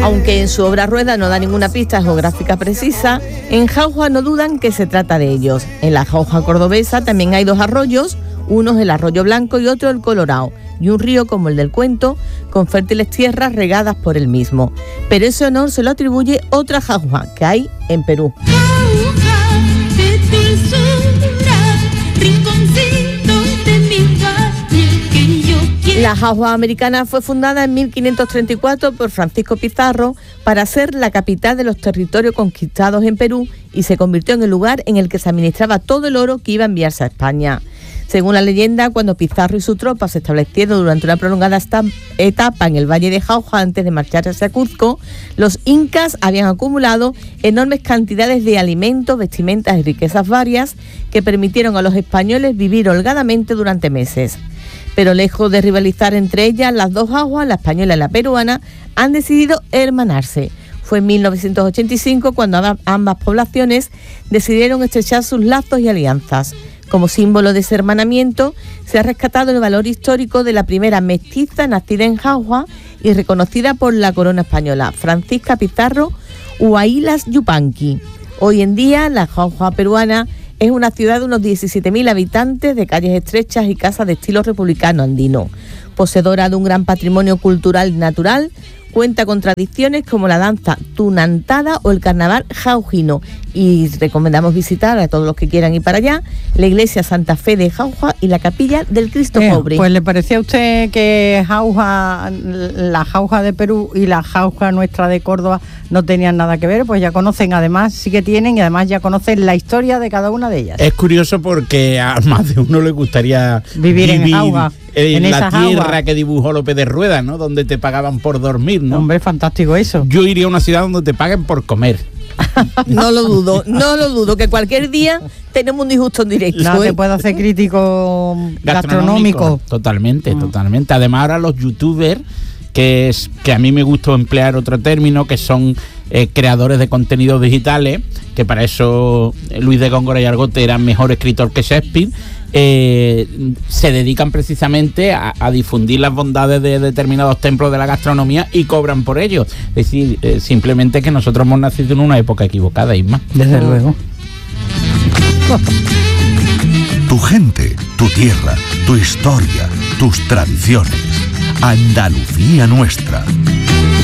Aunque en su obra Rueda no da ninguna pista geográfica precisa, en Jauja no dudan que se trata de ellos. En la Jauja cordobesa también hay 2 arroyos, uno es el Arroyo Blanco y otro el Colorado, y un río como el del Cuento, con fértiles tierras regadas por el mismo. Pero ese honor se lo atribuye otra Jauja que hay en Perú. La Jauja americana fue fundada en 1534 por Francisco Pizarro para ser la capital de los territorios conquistados en Perú y se convirtió en el lugar en el que se administraba todo el oro que iba a enviarse a España. Según la leyenda, cuando Pizarro y su tropa se establecieron durante una prolongada etapa en el Valle de Jauja antes de marchar hacia Cuzco, los incas habían acumulado enormes cantidades de alimentos, vestimentas y riquezas varias que permitieron a los españoles vivir holgadamente durante meses. Pero lejos de rivalizar entre ellas, las 2 Jaujas, la española y la peruana, han decidido hermanarse. Fue en 1985 cuando ambas poblaciones decidieron estrechar sus lazos y alianzas. Como símbolo de ese hermanamiento, se ha rescatado el valor histórico de la primera mestiza nacida en Jauja y reconocida por la corona española, Francisca Pizarro Huaylas Yupanqui. Hoy en día, la Jauja peruana es una ciudad de unos 17.000 habitantes, de calles estrechas y casas de estilo republicano andino. Poseedora de un gran patrimonio cultural y natural, cuenta con tradiciones como la danza tunantada o el carnaval jaujino. Y recomendamos visitar a todos los que quieran ir para allá la iglesia Santa Fe de Jauja y la capilla del Cristo Pobre. Pues ¿le parecía a usted que Jauja, la Jauja de Perú y la Jauja nuestra de Córdoba no tenían nada que ver? Pues ya conocen, además sí que tienen, y además ya conocen la historia de cada una de ellas. Es curioso porque a más de uno le gustaría vivir en Jauja, en la tierra que dibujó López de Rueda, ¿no? Donde te pagaban por dormir, ¿no? Hombre, fantástico eso. Yo iría a una ciudad donde te paguen por comer. No lo dudo, que cualquier día tenemos un disgusto en directo. No, te puedo hacer crítico gastronómico. Totalmente. Además ahora los youtubers, que a mí me gusta emplear otro término, que son creadores de contenidos digitales, que para eso Luis de Góngora y Argote era mejor escritor que Shakespeare, se dedican precisamente a difundir las bondades de determinados templos de la gastronomía y cobran por ello. Es decir, simplemente que nosotros hemos nacido en una época equivocada, Isma. Desde luego. Tu gente, tu tierra, tu historia, tus tradiciones. Andalucía nuestra.